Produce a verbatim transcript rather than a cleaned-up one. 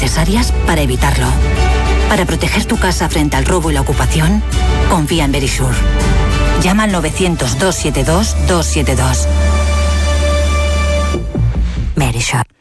necesarias para evitarlo. Para proteger tu casa frente al robo y la ocupación, confía en Verisure. Llama al novecientos, doscientos setenta y dos, doscientos setenta y dos. Verisure.